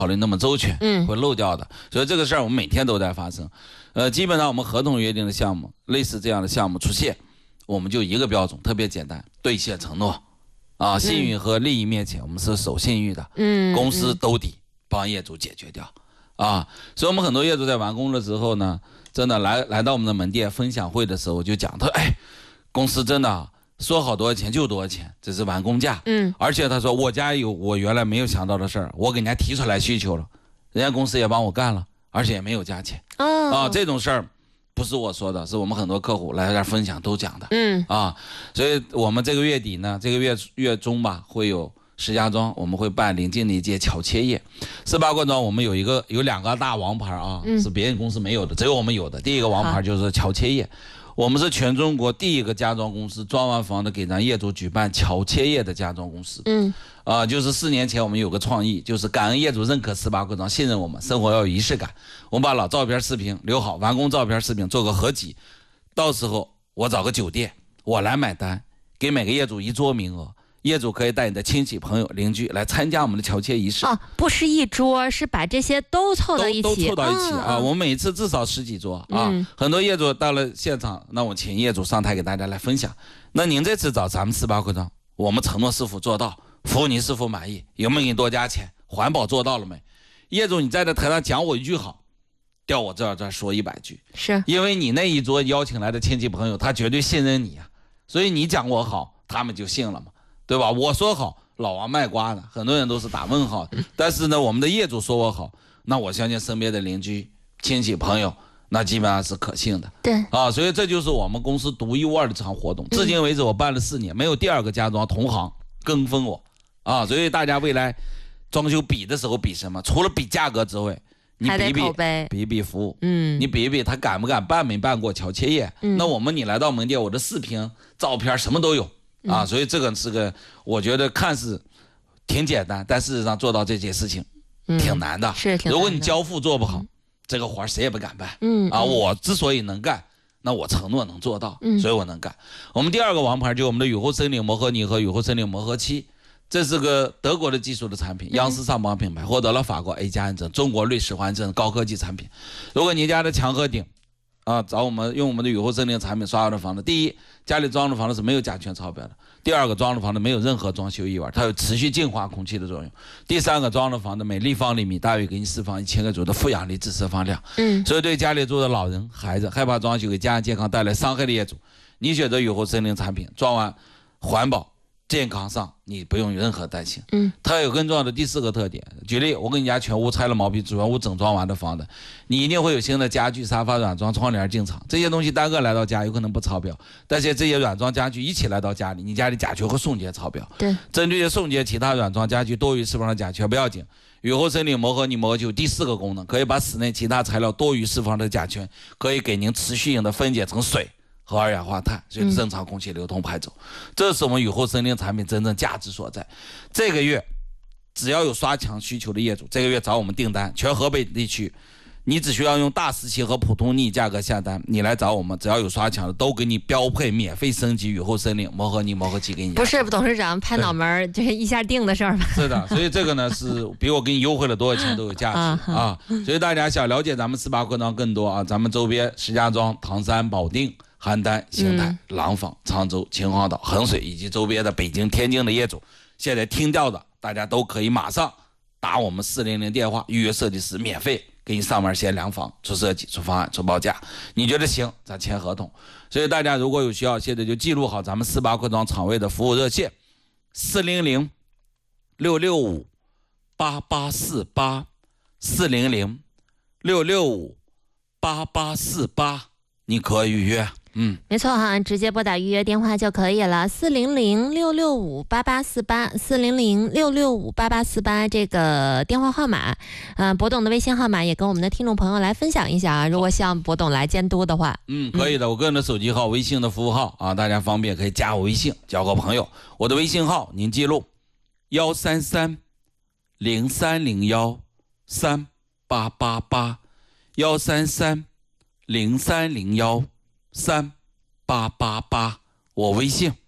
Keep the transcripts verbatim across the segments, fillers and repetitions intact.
考虑那么周全，嗯，会漏掉的。所以这个事儿我们每天都在发生。呃，基本上我们合同约定的项目，类似这样的项目出现，我们就一个标准，特别简单，兑现承诺。啊，信誉和利益面前，我们是守信誉的，嗯，公司兜底帮业主解决掉。啊，所以我们很多业主在完工的时候呢，真的来来到我们的门店分享会的时候就讲，他说，哎，公司真的说好多少钱就多少钱，这是完工价。嗯，而且他说我家有我原来没有想到的事儿，我给人家提出来需求了，人家公司也帮我干了，而且也没有加钱。哦，啊，这种事儿不是我说的，是我们很多客户来这儿分享都讲的。嗯，啊，所以我们这个月底呢，这个月月中吧，会有石家庄我们会办临近的一届桥切业。四八冠庄我们有一个有两个大王牌啊，嗯、是别人公司没有的，只有我们有的。第一个王牌就是桥切业，我们是全中国第一个家装公司装完房的给咱业主举办桥切业的家装公司。嗯，啊、呃，就是四年前我们有个创意，就是感恩业主认可四八冠庄，信任我们，生活要有仪式感。我们把老照片视频留好，完工照片视频做个合集，到时候我找个酒店，我来买单，给每个业主一桌名额，业主可以带你的亲戚朋友邻居来参加我们的桥切仪式。 哦，不是一桌，是把这些都凑到一起， 都, 都凑到一起、嗯、啊！我们每次至少十几桌啊、嗯，很多业主到了现场，那我请业主上台给大家来分享。那您这次找咱们四八冠庄，我们承诺是否做到？服务你是否满意？有没有给你多加钱？环保做到了没？业主你在这台上讲我一句好，调我这儿这儿说一百句， 是因为你那一桌邀请来的亲戚朋友，他绝对信任你啊，所以你讲我好，他们就信了嘛，对吧？我说好，老王卖瓜的，很多人都是打问号，但是呢，我们的业主说我好，那我相信身边的邻居、亲戚朋友，那基本上是可信的。 对啊，所以这就是我们公司独一无二的这场活动，至今为止我办了四年，没有第二个家装同行跟风我啊，所以大家未来装修比的时候比什么？除了比价格之外，你比一比比一比服务，嗯，你比一比他敢不敢办没办过桥切业、嗯、那我们你来到门店，我的视频照片什么都有啊、嗯、所以这个是个我觉得看似挺简单，但事实上做到这件事情挺难的、 嗯、是挺难的。 如果你交付做不好、嗯、这个活谁也不敢办。嗯啊，我之所以能干，那我承诺能做到、嗯、所以我能干。我们第二个王牌就是我们的雨后森林磨合泥和雨后森林磨合漆，这是个德国的技术的产品，央视上榜品牌，获得了法国 A 加认证，中国瑞士环证高科技产品。如果你家的墙和顶啊，找我们用我们的雨后森林产品刷完的房子，第一，家里装的房子是没有甲醛超标的；第二个，装的房子没有任何装修异味，它有持续净化空气的作用；第三个，装的房子每立方厘米大约给你释放一千个左右的负氧离子释放量。嗯，所以对家里住的老人、孩子害怕装修给家人健康带来伤害的业主，你选择雨后森林产品，装完环保。健康上你不用有任何担心。嗯，它有更重要的第四个特点。举例，我跟你家全屋拆了毛坯，主要屋整装完的房子，你一定会有新的家具、沙发、软装、窗帘进场，这些东西单个来到家有可能不超标，但是这些软装家具一起来到家里，你家里甲醛和送检超标。对，针对送检其他软装家具多余释放的甲醛不要紧，雨后森林磨合泥磨合漆有第四个功能，可以把室内其他材料多余释放的甲醛可以给您持续性的分解成水和二氧化碳，所以正常空气流通排走、嗯、这是我们雨后森林产品真正价值所在。这个月只要有刷墙需求的业主，这个月找我们订单，全河北地区你只需要用大石漆和普通泥价格下单，你来找我们，只要有刷墙的都给你标配免费升级雨后森林磨合泥磨合漆给你。 不是董事长拍脑门就是一下定的事儿吗？ 是的，所以这个呢是比我给你优惠了多少钱都有价值啊！所以大家想了解咱们四八冠庄更多啊，咱们周边石家庄、唐山、保定、邯郸、邢台、廊坊、常州、秦皇岛、衡水以及周边的北京、天津的业主，现在听到的大家都可以马上打我们四零零电话，预约设计师免费给你上门先量房、出设计、出方案、出报价，你觉得行咱签合同。所以大家如果有需要，现在就记录好咱们四八冠庄厂位的服务热线四零零六六五八八四八 四零零六六五八八四八，你可以预约。嗯， 没错哈，直接拨打预约电话就可以了，四零零六六五八八四八，四零零六六五八八四八这个电话号码，呃，博董的微信号码也跟我们的听众朋友来分享一下啊。如果像博董来监督的话， 嗯，可以的。我个人的手机号、微信的服务号啊，大家方便可以加我微信，交个朋友。我的微信号您记录：幺三三零三零幺三八八八，幺三三零三零幺三八八八，我微信。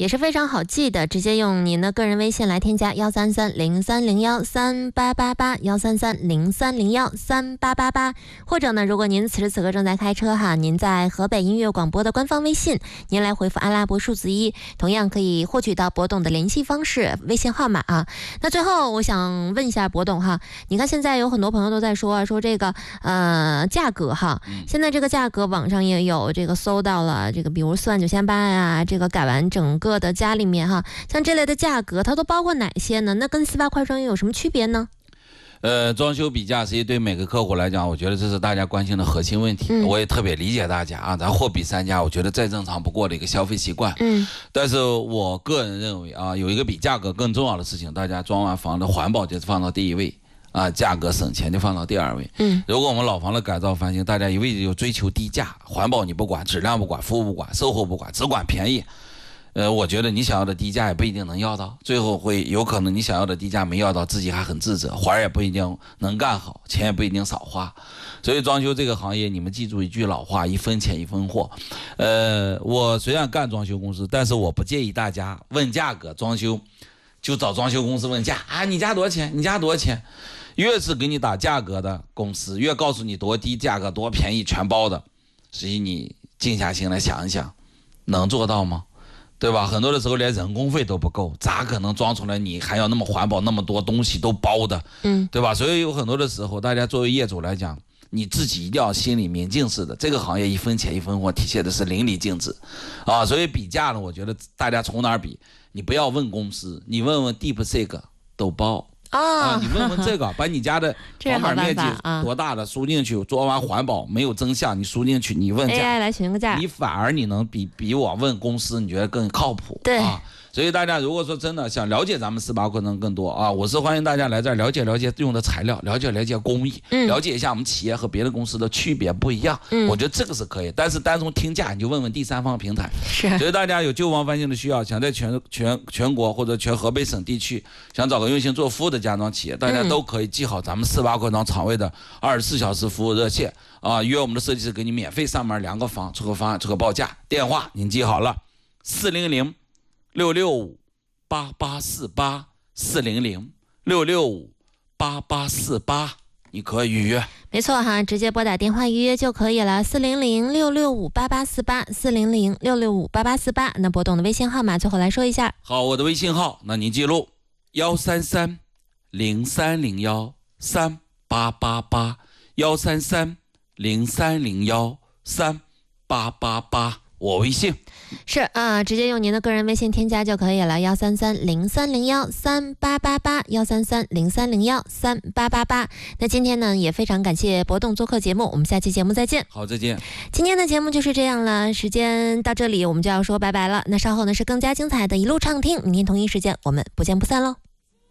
也是非常好记的，直接用您的个人微信来添加幺三三零三零幺三八八八幺三三零三零幺三八八八，或者呢，如果您此时此刻正在开车哈，您在河北音乐广播的官方微信，您来回复阿拉伯数字一，同样可以获取到博董的联系方式、微信号码啊。那最后我想问一下博董哈，你看现在有很多朋友都在说啊，说这个呃价格哈，现在这个价格网上也有这个搜到了，这个比如四万九千八呀，这个改完整个的家里面哈，像这类的价格它都包括哪些呢？那跟四八快双十一有什么区别呢？ 呃，装修比价，实际对每个客户来讲，我觉得这是大家关心的核心问题。嗯、我也特别理解大家啊，咱货比三家，我觉得再正常不过的一个消费习惯。嗯，但是我个人认为啊，有一个比价格更重要的事情，大家装完房的环保就是放到第一位啊，价格省钱就放到第二位。嗯，如果我们老房的改造翻新，大家一味就追求低价，环保你不管，质量不管，服务不管，售后不管，只管便宜。呃，我觉得你想要的低价也不一定能要到，最后会有可能你想要的低价没要到，自己还很自责，活儿也不一定能干好，钱也不一定少花。所以装修这个行业，你们记住一句老话，一分钱一分货。呃，我虽然干装修公司，但是我不建议大家问价格装修就找装修公司问价啊，你家多少钱？你家多少钱？越是给你打价格的公司，越告诉你多低价格多便宜全包的，实际你静下心来想一想，能做到吗？对吧？很多的时候连人工费都不够，咋可能装出来你还要那么环保，那么多东西都包的，嗯，对吧？所以有很多的时候，大家作为业主来讲，你自己一定要心里明镜似的，这个行业一分钱一分货，体现的是淋漓尽致，啊，所以比价呢，我觉得大家从哪儿比，你不要问公司，你问问 DeepSeek 都包。啊，你问问这个，把你家的房板面积多大的输进去，做完环保没有增项，你输进去，你问价 ，A I 来询个价， 你反而你能比比我问公司，你觉得更靠谱？ 对啊。所以大家如果说真的想了解咱们四八快能更多啊，我是欢迎大家来这儿了解了解用的材料，了解了解工艺，嗯、了解一下我们企业和别的公司的区别不一样。嗯、我觉得这个是可以，但是单从听价你就问问第三方平台。 是。 所以大家有旧房翻新的需要，想在全全全国或者全河北省地区想找个用心做服务的家装企业，大家都可以记好咱们四八快装厂位的二十四小时服务热线啊，约我们的设计师给你免费上门量个房，出个方案，出个报价，电话您记好了，四零零六六五八八四八四零零六六五八八四八，你可以预约。 没错哈，直接拨打电话预约就可以了，四零零六六五八八四八四零零六六五八八四八。那拨董的微信号码最后来说一下。 好，我的微信号，那您记录幺三三零三零幺三八八八幺三三零三零幺三八八八。我微信是啊，直接用您的个人微信添加就可以了，幺三三零三零幺三八八八幺三三零三零幺三八八八。那今天呢，也非常感谢博董做客节目，我们下期节目再见。 好，再见。 今天的节目就是这样了，时间到这里我们就要说拜拜了。那稍后呢是更加精彩的一路畅听，明天同一时间我们不见不散喽。